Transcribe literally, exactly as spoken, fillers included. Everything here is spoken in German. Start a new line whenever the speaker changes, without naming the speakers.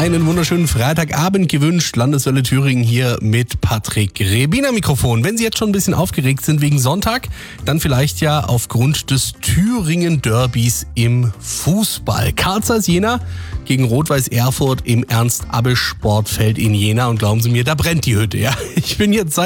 einen wunderschönen Freitagabend gewünscht. Landeswelle Thüringen hier mit Patrick Rebin am Mikrofon. Wenn Sie jetzt schon ein bisschen aufgeregt sind wegen Sonntag, dann vielleicht ja aufgrund des Thüringen-Derbys im Fußball. Karl Zeiss Jena gegen Rot-Weiß Erfurt im Ernst-Abbe-Sportfeld in Jena. Und glauben Sie mir, da brennt die Hütte. Ja, ich bin jetzt seit